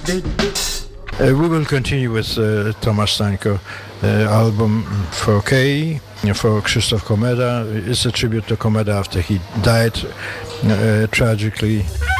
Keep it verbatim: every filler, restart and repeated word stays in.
Uh, we will continue with uh, Thomas Stanko uh, album four K for Krzysztof Komeda. It's a tribute to Komeda after he died uh, tragically.